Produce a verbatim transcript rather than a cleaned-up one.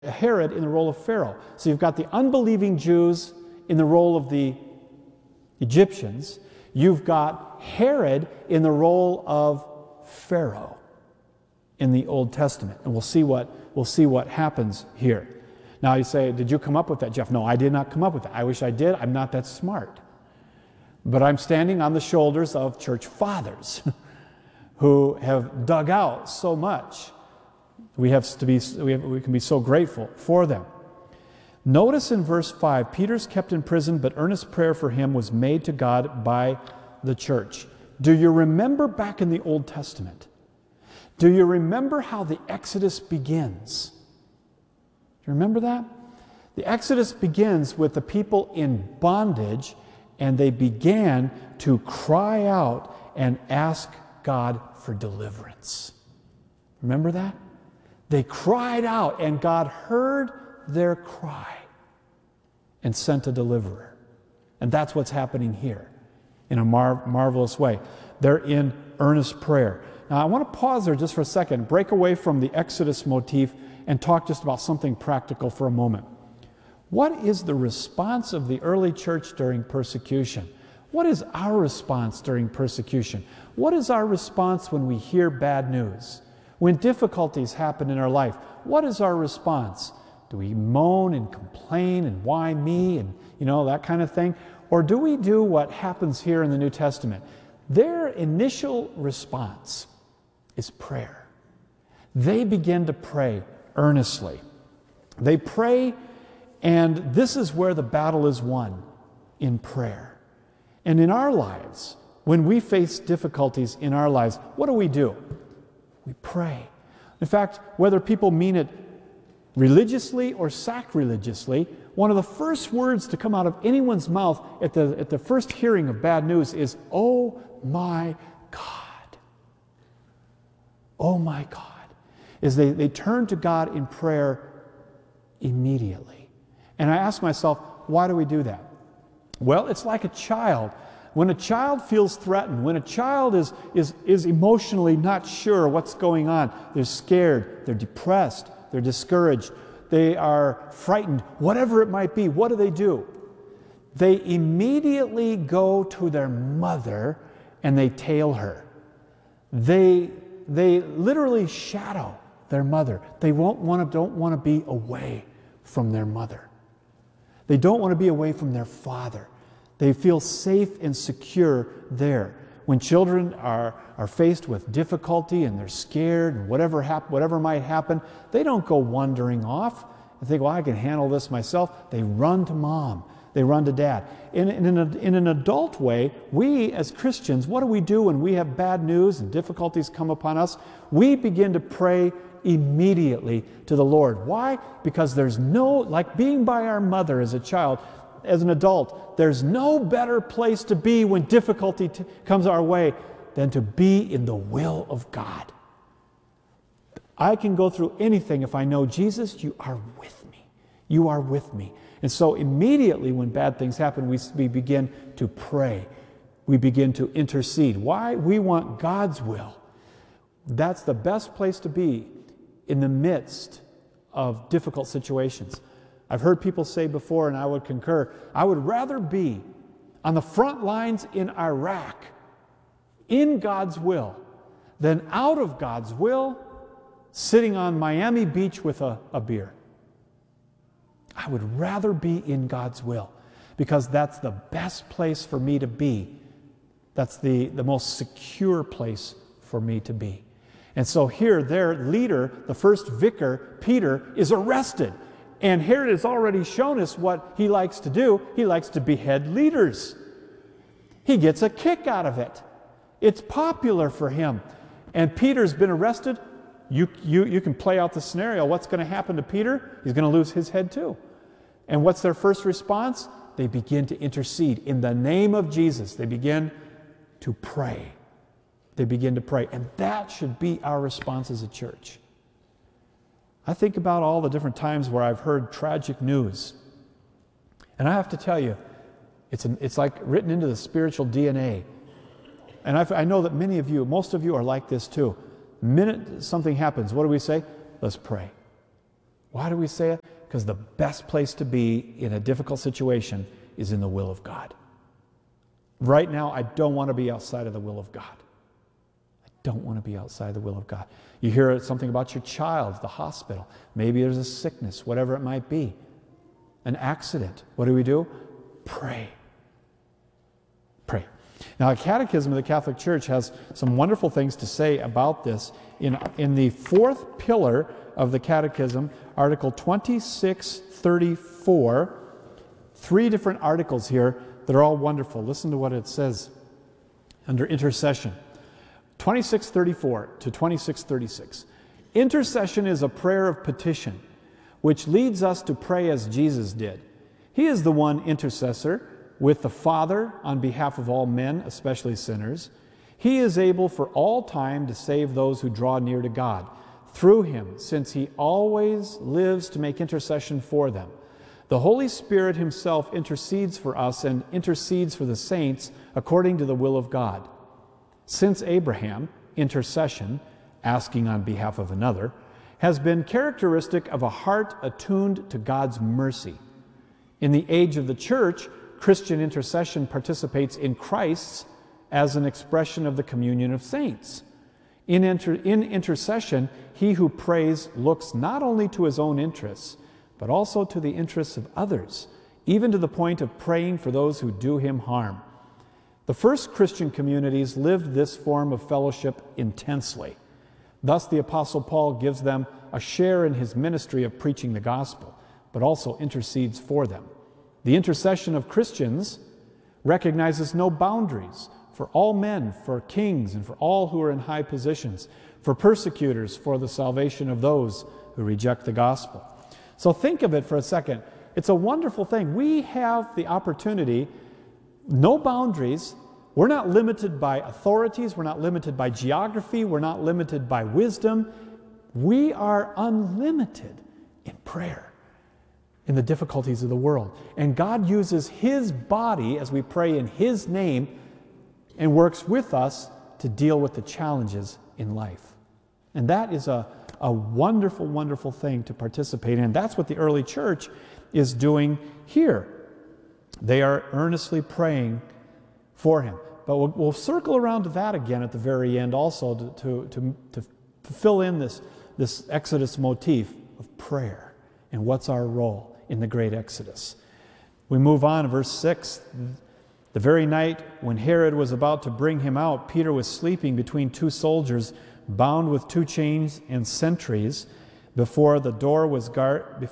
Herod in the role of Pharaoh. So you've got the unbelieving Jews in the role of the Egyptians. You've got Herod in the role of Pharaoh in the Old Testament. And we'll see what we'll see what happens here. Now you say, did you come up with that, Jeff? No, I did not come up with that. I wish I did. I'm not that smart. But I'm standing on the shoulders of church fathers who have dug out so much. We have to be we, have, we can be so grateful for them. Notice in verse five, Peter's kept in prison, but earnest prayer for him was made to God by the church. Do you remember back in the Old Testament? Do you remember how the Exodus begins? Do you remember that? The Exodus begins with the people in bondage, and they began to cry out and ask God for deliverance. Remember that? They cried out, and God heard their cry and sent a deliverer. And that's what's happening here in a mar- marvelous way. They're in earnest prayer. Now, I want to pause there just for a second, break away from the Exodus motif, and talk just about something practical for a moment. What is the response of the early church during persecution? What is our response during persecution? What is our response when we hear bad news? When difficulties happen in our life, what is our response? Do we moan and complain and why me and, you know, that kind of thing? Or do we do what happens here in the New Testament? Their initial response is prayer. They begin to pray earnestly. They pray, and this is where the battle is won, in prayer. And in our lives, when we face difficulties in our lives, what do we do? We pray. In fact, whether people mean it religiously or sacrilegiously, one of the first words to come out of anyone's mouth at the, at the first hearing of bad news is, "Oh my God." Oh my God. Is they, they turn to God in prayer immediately. And I ask myself, why do we do that? Well, it's like a child. When a child feels threatened, when a child is, is, is emotionally not sure what's going on, they're scared, they're depressed, they're discouraged, they are frightened, whatever it might be, what do they do? They immediately go to their mother and they tail her. They, they literally shadow their mother. They won't want to, don't want to be away from their mother. They don't want to be away from their father. They feel safe and secure there. When children are, are faced with difficulty and they're scared and whatever, hap- whatever might happen, they don't go wandering off and think, well, I can handle this myself. They run to mom. They run to dad. In, in, a, in an adult way, we as Christians, what do we do when we have bad news and difficulties come upon us? We begin to pray immediately to the Lord. Why? Because there's no, like being by our mother as a child, as an adult, there's no better place to be when difficulty t- comes our way than to be in the will of God. I can go through anything if I know, Jesus, you are with me. You are with me. And so immediately when bad things happen, we, we begin to pray. We begin to intercede. Why? We want God's will. That's the best place to be in the midst of difficult situations. I've heard people say before, and I would concur, I would rather be on the front lines in Iraq in God's will than out of God's will sitting on Miami Beach with a, a beer. I would rather be in God's will because that's the best place for me to be. That's the, the most secure place for me to be. And so here, their leader, the first vicar, Peter, is arrested. And Herod has already shown us what he likes to do. He likes to behead leaders. He gets a kick out of it. It's popular for him. And Peter's been arrested. You, you, you can play out the scenario. What's going to happen to Peter? He's going to lose his head too. And what's their first response? They begin to intercede. In the name of Jesus, they begin to pray. They begin to pray. And that should be our response as a church. I think about all the different times where I've heard tragic news. And I have to tell you, it's, an, it's like written into the spiritual D N A. And I've, I know that many of you, most of you are like this too. The minute something happens, what do we say? Let's pray. Why do we say it? Because the best place to be in a difficult situation is in the will of God. Right now, I don't want to be outside of the will of God. I don't want to be outside the will of God. You hear something about your child, the hospital. Maybe there's a sickness, whatever it might be. An accident. What do we do? Pray. Pray. Now, a catechism of the Catholic Church has some wonderful things to say about this. In, in the fourth pillar of the catechism, Article twenty-six thirty-four, three different articles here that are all wonderful. Listen to what it says under intercession. twenty-six thirty-four to twenty-six thirty-six. Intercession is a prayer of petition, which leads us to pray as Jesus did. He is the one intercessor with the Father on behalf of all men, especially sinners. He is able for all time to save those who draw near to God through him, since he always lives to make intercession for them. The Holy Spirit himself intercedes for us and intercedes for the saints according to the will of God. Since Abraham, intercession, asking on behalf of another, has been characteristic of a heart attuned to God's mercy. In the age of the Church, Christian intercession participates in Christ's as an expression of the communion of saints. In, inter in intercession, he who prays looks not only to his own interests, but also to the interests of others, even to the point of praying for those who do him harm. The first Christian communities lived this form of fellowship intensely. Thus, the Apostle Paul gives them a share in his ministry of preaching the gospel, but also intercedes for them. The intercession of Christians recognizes no boundaries for all men, for kings, and for all who are in high positions, for persecutors, for the salvation of those who reject the gospel. So think of it for a second. It's a wonderful thing. We have the opportunity, no boundaries. We're not limited by authorities. We're not limited by geography. We're not limited by wisdom. We are unlimited in prayer, in the difficulties of the world. And God uses his body as we pray in his name and works with us to deal with the challenges in life. And that is a, a wonderful, wonderful thing to participate in. And that's what the early church is doing here. They are earnestly praying for him. But we'll, we'll circle around to that again at the very end also to, to, to, to, to fill in this, this Exodus motif of prayer and what's our role in the great Exodus. We move on to verse six. The very night when Herod was about to bring him out, Peter was sleeping between two soldiers, bound with two chains and sentries. Before the door was guard,